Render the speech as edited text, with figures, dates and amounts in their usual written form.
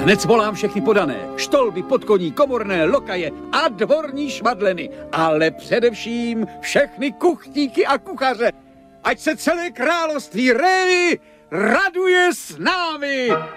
Hned svolám všechny podané, štolby, podkoní, komorné, lokaje a dvorní šmadleny, ale především všechny kuchtíky a kuchaře. Ať se celé království Révy raduje s námi!